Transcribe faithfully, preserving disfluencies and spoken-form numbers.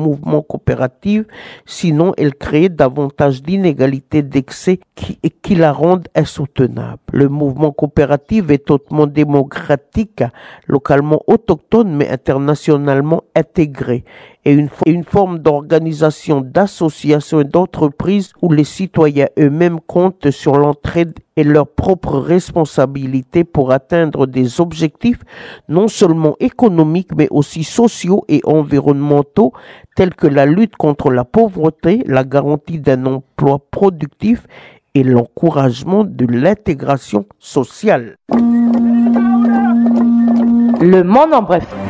mouvement coopératif, sinon elle crée davantage d'inégalités d'excès qui, qui la rendent insoutenable. Le mouvement coopératif est hautement démocratique, localement autochtone mais internationalement intégré, et une, une forme d'organisation, d'association et d'entreprise où les citoyens eux-mêmes comptent sur l'entraide et leurs propres responsabilités pour atteindre des objectifs non seulement économiques mais aussi sociaux et environnementaux tels que la lutte contre la pauvreté, la garantie d'un emploi productif et l'encouragement de l'intégration sociale. Le monde en bref.